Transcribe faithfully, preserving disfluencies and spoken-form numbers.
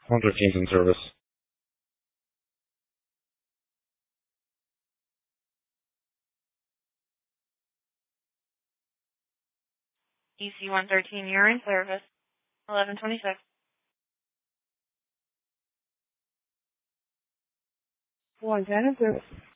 one thirteen's in service. E C one thirteen, you're in service. eleven twenty-six. one ten in service.